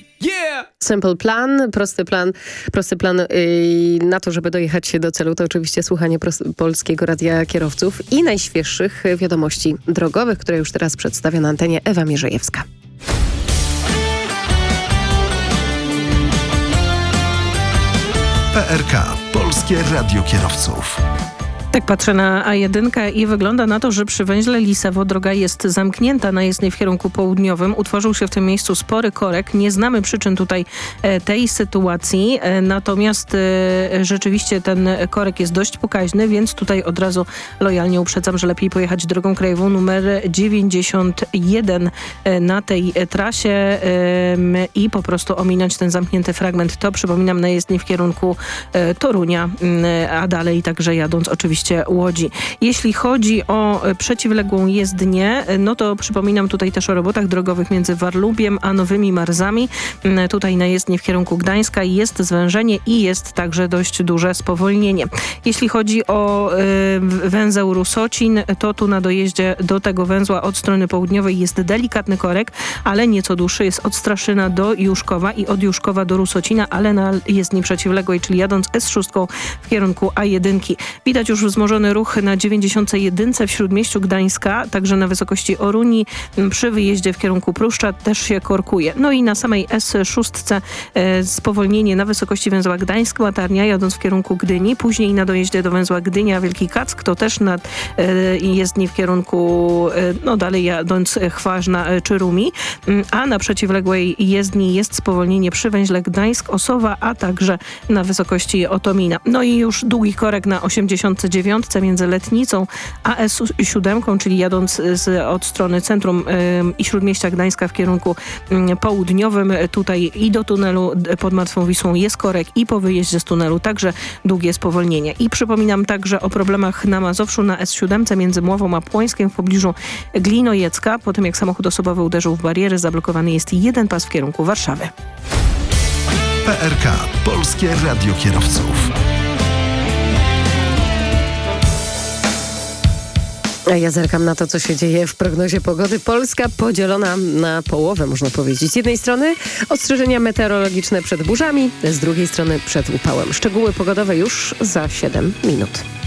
Simple plan, prosty plan na to, żeby dojechać się do celu, to oczywiście słuchanie Polskiego Radia Kierowców i najświeższych wiadomości drogowych, które już teraz przedstawia na antenie Ewa Mierzejewska. PRK, Polskie Radio Kierowców. Tak patrzę na A1 i wygląda na to, że przy węźle Lisewo droga jest zamknięta na jezdni w kierunku południowym. Utworzył się w tym miejscu spory korek. Nie znamy przyczyn tutaj tej sytuacji, natomiast rzeczywiście ten korek jest dość pokaźny, więc tutaj od razu lojalnie uprzedzam, że lepiej pojechać drogą krajową numer 91 na tej trasie i po prostu ominąć ten zamknięty fragment. To przypominam na jezdni w kierunku Torunia, a dalej także jadąc oczywiście Łodzi. Jeśli chodzi o przeciwległą jezdnię, no to przypominam tutaj też o robotach drogowych między Warlubiem a Nowymi Marzami. Tutaj na jezdni w kierunku Gdańska jest zwężenie i jest także dość duże spowolnienie. Jeśli chodzi o węzeł Rusocin, to tu na dojeździe do tego węzła od strony południowej jest delikatny korek, ale nieco dłuższy jest od Straszyna do Juszkowa i od Juszkowa do Rusocina, ale na jezdni przeciwległej, czyli jadąc S6 w kierunku A1. Widać już wzmożony ruch na 91 w Śródmieściu Gdańska, także na wysokości Oruni. Przy wyjeździe w kierunku Pruszcza też się korkuje. No i na samej S6 spowolnienie na wysokości węzła Gdańsk-Matarnia, jadąc w kierunku Gdyni. Później na dojeździe do węzła Gdynia-Wielki Kack, to też na jezdni w kierunku, no dalej jadąc Chważna czy Rumi. A na przeciwległej jezdni jest spowolnienie przy węźle Gdańsk-Osowa, a także na wysokości Otomina. No i już długi korek na 89 między Letnicą a S7, czyli jadąc od strony centrum i Śródmieścia Gdańska w kierunku południowym. Tutaj i do tunelu pod Martwą Wisłą jest korek i po wyjeździe z tunelu także długie spowolnienie. I przypominam także o problemach na Mazowszu na S7 między Młową a Płońskiem w pobliżu Glinojecka. Po tym jak samochód osobowy uderzył w bariery, zablokowany jest jeden pas w kierunku Warszawy. PRK, Polskie Radio Kierowców. A ja zerkam na to, co się dzieje w prognozie pogody. Polska podzielona na połowę, można powiedzieć. Z jednej strony ostrzeżenia meteorologiczne przed burzami, z drugiej strony przed upałem. Szczegóły pogodowe już za 7 minut.